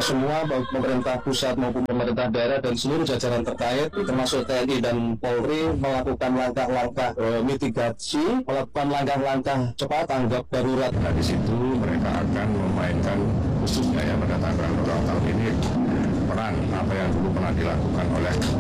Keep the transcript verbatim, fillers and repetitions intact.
kita semua, baik pemerintah pusat maupun pemerintah daerah dan seluruh jajaran terkait, termasuk T N I dan Polri, melakukan langkah-langkah e, mitigasi, melakukan langkah-langkah cepat tanggap darurat. Nah, di situ mereka akan memainkan, khususnya ya pada tanggal tahun ini, peran apa yang dulu pernah dilakukan oleh